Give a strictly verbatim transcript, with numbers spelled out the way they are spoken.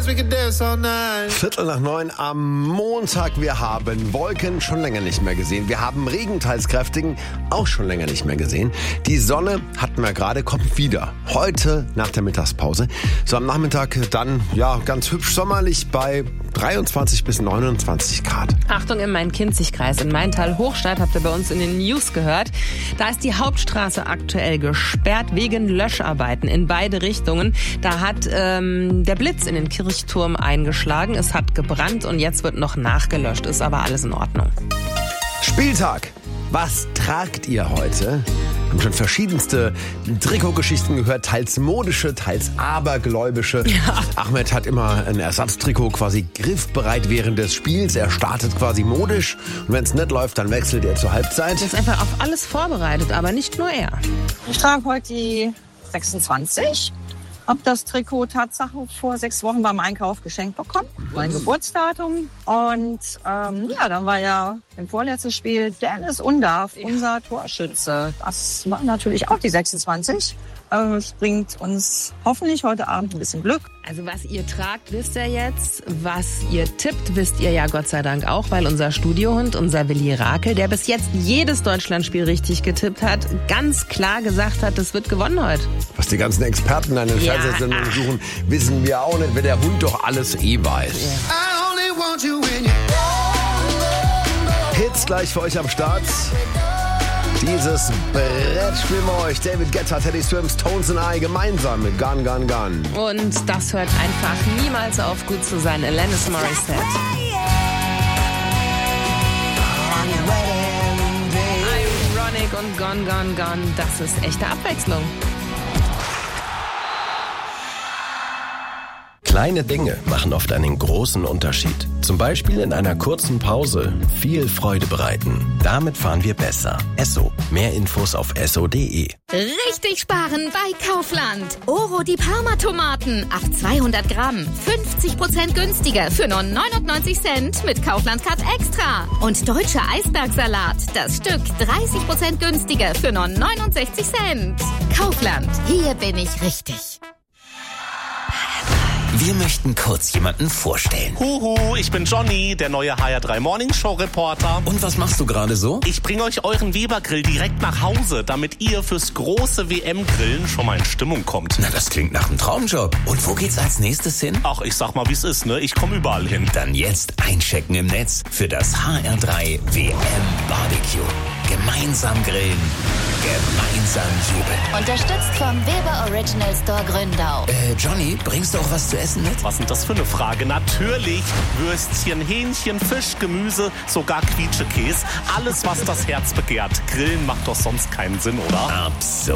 we could dance all night. Viertel nach neun am Montag. Wir haben Wolken schon länger nicht mehr gesehen. Wir haben Regen, teils kräftigen, auch schon länger nicht mehr gesehen. Die Sonne hatten wir gerade, kommt wieder. Heute nach der Mittagspause. So am Nachmittag dann, ja, ganz hübsch sommerlich bei dreiundzwanzig bis neunundzwanzig Grad. Achtung, im Main-Kinzig-Kreis in Maintal-Hochstadt, habt ihr bei uns in den News gehört. Da ist die Hauptstraße aktuell gesperrt wegen Löscharbeiten in beide Richtungen. Da hat ähm, der Blitz in den Kirchturm eingeschlagen. Es hat gebrannt und jetzt wird noch nachgelöscht. Ist aber alles in Ordnung. Spieltag. Was tragt ihr heute? Wir haben schon verschiedenste Trikotgeschichten gehört, teils modische, teils abergläubische. Ja. Ahmed hat immer ein Ersatztrikot quasi griffbereit während des Spiels. Er startet quasi modisch und wenn es nicht läuft, dann wechselt er zur Halbzeit. Er ist einfach auf alles vorbereitet, aber nicht nur er. Ich trage heute die sechsundzwanzig. Hab das Trikot Tatsache vor sechs Wochen beim Einkauf geschenkt bekommen. Mein Geburtsdatum. Und ähm, ja, dann war ja im vorletzten Spiel Dennis Undarf, unser Torschütze. Das war natürlich auch die sechsundzwanzig. Es bringt uns hoffentlich heute Abend ein bisschen Glück. Also was ihr tragt, wisst ihr jetzt. Was ihr tippt, wisst ihr ja Gott sei Dank auch, weil unser Studiohund, unser Willi Rakel, der bis jetzt jedes Deutschlandspiel richtig getippt hat, ganz klar gesagt hat, das wird gewonnen heute. Was die ganzen Experten an den Ja. Fernsehsendungen suchen, wissen wir auch nicht, wenn der Hund doch alles eh weiß. I only want you when you... Hits gleich für euch am Start. Dieses Brett spielen wir euch. David Guetta, Teddy Swims, Tones and I gemeinsam mit Gun, Gun, Gun. Und das hört einfach niemals auf, gut zu sein. Alanis Morissette. Ironic und Gone, Gone, Gone. Das ist echte Abwechslung. Kleine Dinge machen oft einen großen Unterschied. Zum Beispiel in einer kurzen Pause viel Freude bereiten. Damit fahren wir besser. Esso. Mehr Infos auf esso punkt de. Richtig sparen bei Kaufland. Oro die Parma-Tomaten auf zweihundert Gramm. fünfzig Prozent günstiger für nur neunundneunzig Cent mit Kaufland Card Extra. Und deutscher Eisbergsalat. Das Stück dreißig Prozent günstiger für nur neunundsechzig Cent. Kaufland. Hier bin ich richtig. Wir möchten kurz jemanden vorstellen. Huhu, ich bin Johnny, der neue H R drei Morning Show Reporter. Und was machst du gerade so? Ich bringe euch euren Weber-Grill direkt nach Hause, damit ihr fürs große W M-Grillen schon mal in Stimmung kommt. Na, das klingt nach einem Traumjob. Und wo geht's als nächstes hin? Ach, ich sag mal, wie es ist, ne? Ich komme überall hin. Dann jetzt einchecken im Netz für das H R drei W M-Barbecue. Gemeinsam grillen, gemeinsam jubeln. Unterstützt vom Weber Original Store Gründau. Äh, Johnny, bringst du auch was zu essen mit? Was sind das für eine Frage? Natürlich Würstchen, Hähnchen, Fisch, Gemüse, sogar Quietschekäse. Alles, was das Herz begehrt. Grillen macht doch sonst keinen Sinn, oder? Absolut.